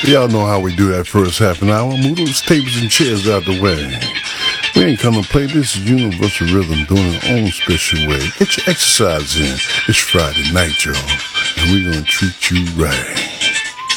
Y'all know how we do that first half an hour. Move those tables and chairs out the way. We ain't come to play. This is Universal Rhythm doing its own special way. Get your exercise in. It's Friday night, y'all, and we're gonna treat you right.